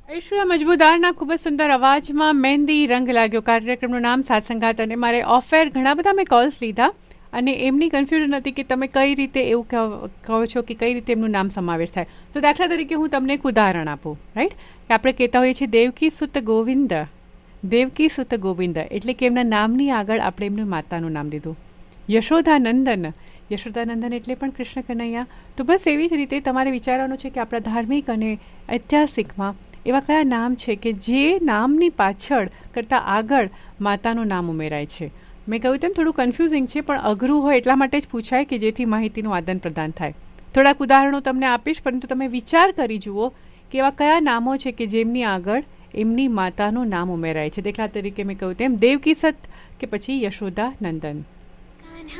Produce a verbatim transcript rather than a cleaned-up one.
ઐશ્વર્યા મજબૂદારના ખૂબ જ સુંદર અવાજમાં મહેંદી રંગ લાગ્યો. કાર્યક્રમનું નામ સાત સંગાત, અને મારે ઓફેર ઘણા બધા મેં કોલ્સ લીધા અને એમની કન્ફ્યુઝન હતી કે તમે કઈ રીતે એવું કહો છો કે કઈ રીતે એમનું નામ સમાવેશ થાય. તો દાખલા તરીકે હું તમને એક ઉદાહરણ આપું, રાઈટ, કે આપણે કહેતા હોઈએ છીએ દેવકી સુત ગોવિંદ. દેવકી સુત ગોવિંદ એટલે કે એમના નામની આગળ આપણે એમનું માતાનું નામ દીધું. યશોદાનંદન, યશોદાનંદન એટલે પણ કૃષ્ણ કનૈયા. તો બસ એવી જ રીતે તમારે વિચારવાનું છે કે આપણા ધાર્મિક અને ઐતિહાસિકમાં એવા કયા નામ છે કે જે નામની પાછળ કરતાં આગળ માતાનું નામ ઉમેરાય છે. મેં કહ્યું તેમ થોડું કન્ફ્યુઝિંગ છે, પણ અઘરું હોય એટલા માટે જ પૂછાય કે જેથી માહિતીનું આદાન પ્રદાન થાય. થોડાક ઉદાહરણો તમને આપીશ, પરંતુ તમે વિચાર કરી જુઓ કે એવા કયા નામો છે કે જેમની આગળ એમની માતાનું નામ ઉમેરાય છે. દાખલા તરીકે મેં કહ્યું તેમ દેવકી સત કે પછી યશોદા નંદન.